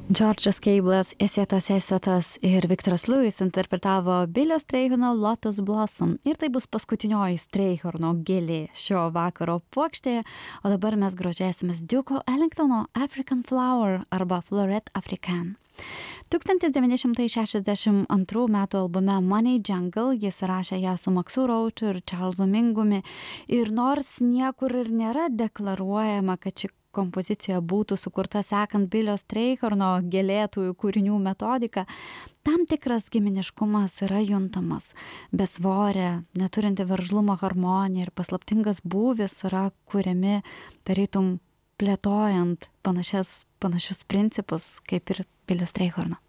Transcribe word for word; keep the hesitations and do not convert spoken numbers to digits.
Džordžas Keiblas, Esietas Esetas ir Viktoras Lewis interpretavo Bilio Strayhorno Lotus Blossom. Ir tai bus paskutinioji Strayhorno gėlė šio vakaro puokštėje. O dabar mes grožėsimės Duke Ellingtono African Flower arba Florette Africaine. tūkstantis devyni šimtai šešiasdešimt antrų metų albume Money Jungle jis rašė ją su Maksu Roachu ir Čarlzu Mingumi. Ir nors niekur ir nėra deklaruojama, kad ši kompozicija būtų sukurta sekant Bilio Strayhorno gėlėtųjų kūrinių metodiką, tam tikras giminiškumas yra juntamas. Besvorė, neturinti veržlumo harmonija ir paslaptingas būvis yra kuriami tarytum plėtojant panašias, panašius principus kaip ir Bilio Strayhorno.